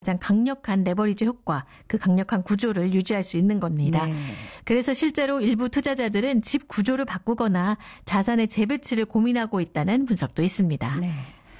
가장 강력한 레버리지 효과, 그 강력한 구조를 유지할 수 있는 겁니다. 네. 그래서 실제로 일부 투자자들은 집 구조를 바꾸거나 자산의 재배치를 고민하고 있다는 분석도 있습니다. 네.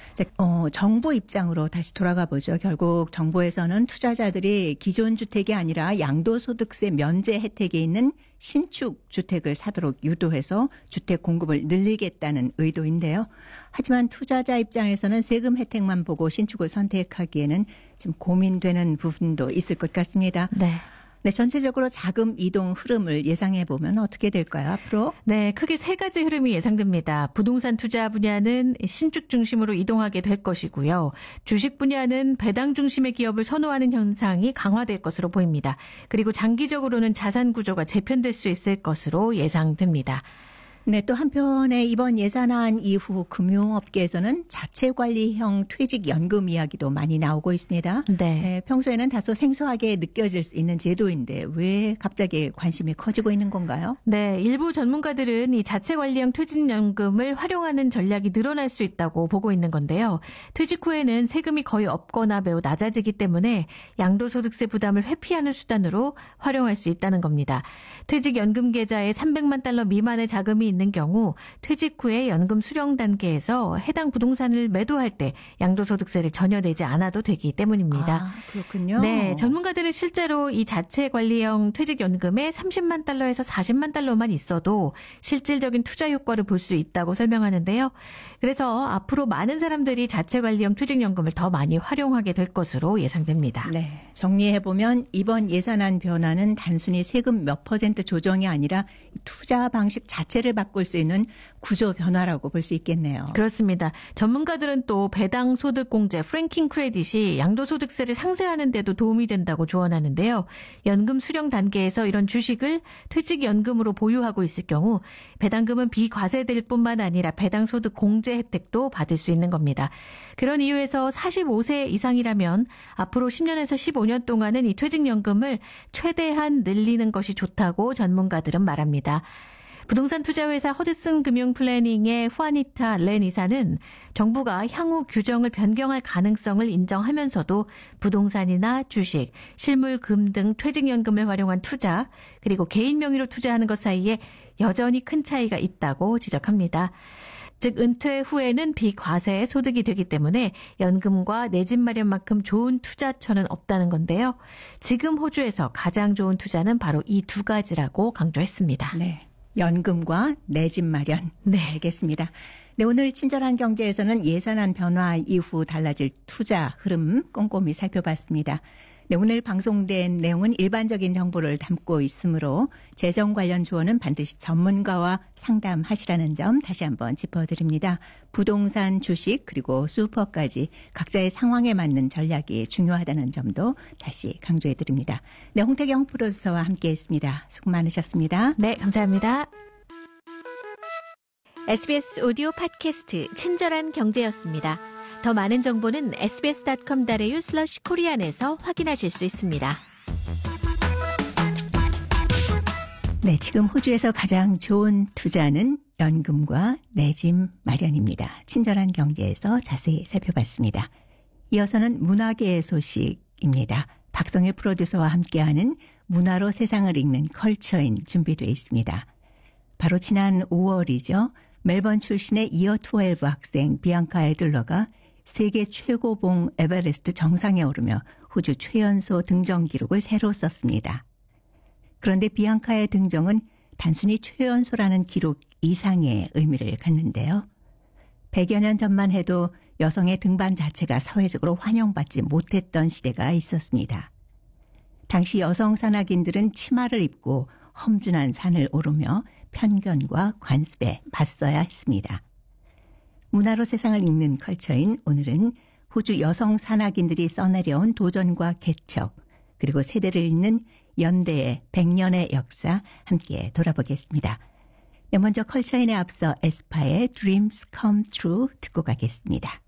정부 입장으로 다시 돌아가 보죠. 결국 정부에서는 투자자들이 기존 주택이 아니라 양도소득세 면제 혜택이 있는 신축 주택을 사도록 유도해서 주택 공급을 늘리겠다는 의도인데요. 하지만 투자자 입장에서는 세금 혜택만 보고 신축을 선택하기에는 좀 고민되는 부분도 있을 것 같습니다. 네, 전체적으로 자금 이동 흐름을 예상해 보면 어떻게 될까요, 앞으로? 네, 크게 세 가지 흐름이 예상됩니다. 부동산 투자 분야는 신축 중심으로 이동하게 될 것이고요. 주식 분야는 배당 중심의 기업을 선호하는 현상이 강화될 것으로 보입니다. 그리고 장기적으로는 자산 구조가 재편될 수 있을 것으로 예상됩니다. 네, 또 한편에 이번 예산안 이후 금융업계에서는 자체관리형 퇴직연금 이야기도 많이 나오고 있습니다. 네. 평소에는 다소 생소하게 느껴질 수 있는 제도인데 왜 갑자기 관심이 커지고 있는 건가요? 네, 일부 전문가들은 이 자체관리형 퇴직연금을 활용하는 전략이 늘어날 수 있다고 보고 있는 건데요. 퇴직 후에는 세금이 거의 없거나 매우 낮아지기 때문에 양도소득세 부담을 회피하는 수단으로 활용할 수 있다는 겁니다. 퇴직연금 계좌에 300만 달러 미만의 자금이 있는 경우 퇴직 후에 연금 수령 단계에서 해당 부동산을 매도할 때 양도소득세를 전혀 내지 않아도 되기 때문입니다. 아, 그렇군요. 네, 전문가들은 실제로 이 자체관리형 퇴직연금에 30만 달러에서 40만 달러만 있어도 실질적인 투자 효과를 볼 수 있다고 설명하는데요. 그래서 앞으로 많은 사람들이 자체관리형 퇴직연금을 더 많이 활용하게 될 것으로 예상됩니다. 네, 정리해보면 이번 예산안 변화는 단순히 세금 몇 % 조정이 아니라 투자 방식 자체를 바꿀 수 있는 구조 변화라고 볼 수 있겠네요. 그렇습니다. 전문가들은 또 배당 소득 공제 프랭킹 크레딧이 양도소득세를 상쇄하는 데도 도움이 된다고 조언하는데요. 연금 수령 단계에서 이런 주식을 퇴직연금으로 보유하고 있을 경우 배당금은 비과세될 뿐만 아니라 배당 소득 공제 혜택도 받을 수 있는 겁니다. 그런 이유에서 45세 이상이라면 앞으로 10년에서 15년 동안은 이 퇴직연금을 최대한 늘리는 것이 좋다고 전문가들은 말합니다. 부동산 투자회사 허드슨 금융플래닝의 후아니타 렌 이사는 정부가 향후 규정을 변경할 가능성을 인정하면서도 부동산이나 주식, 실물금 등 퇴직연금을 활용한 투자, 그리고 개인 명의로 투자하는 것 사이에 여전히 큰 차이가 있다고 지적합니다. 즉 은퇴 후에는 비과세 소득이 되기 때문에 연금과 내 집 마련만큼 좋은 투자처는 없다는 건데요. 지금 호주에서 가장 좋은 투자는 바로 이 두 가지라고 강조했습니다. 네. 연금과 내 집 마련. 네, 알겠습니다. 네, 오늘 친절한 경제에서는 예산안 변화 이후 달라질 투자 흐름 꼼꼼히 살펴봤습니다. 네, 오늘 방송된 내용은 일반적인 정보를 담고 있으므로 재정 관련 조언은 반드시 전문가와 상담하시라는 점 다시 한번 짚어드립니다. 부동산, 주식 그리고 슈퍼까지 각자의 상황에 맞는 전략이 중요하다는 점도 다시 강조해드립니다. 네, 홍태경 프로듀서와 함께했습니다. 수고 많으셨습니다. 네, 감사합니다. SBS 오디오 팟캐스트 친절한 경제였습니다. 더 많은 정보는 sbs.com.au/korean에서 확인하실 수 있습니다. 네, 지금 호주에서 가장 좋은 투자는 연금과 내 집 마련입니다. 친절한 경제에서 자세히 살펴봤습니다. 이어서는 문화계의 소식입니다. 박성일 프로듀서와 함께하는 문화로 세상을 읽는 컬처인 준비되어 있습니다. 바로 지난 5월이죠. 멜번 출신의 이어 12 학생 비앙카 애들러가 세계 최고봉 에베레스트 정상에 오르며 호주 최연소 등정 기록을 새로 썼습니다. 그런데 비앙카의 등정은 단순히 최연소라는 기록 이상의 의미를 갖는데요. 100여 년 전만 해도 여성의 등반 자체가 사회적으로 환영받지 못했던 시대가 있었습니다. 당시 여성 산악인들은 치마를 입고 험준한 산을 오르며 편견과 관습에 맞서야 했습니다. 문화로 세상을 읽는 컬처인 오늘은 호주 여성 산악인들이 써내려온 도전과 개척, 그리고 세대를 잇는 연대의 100년의 역사 함께 돌아보겠습니다. 네, 먼저 컬처인에 앞서 에스파의 Dreams Come True 듣고 가겠습니다.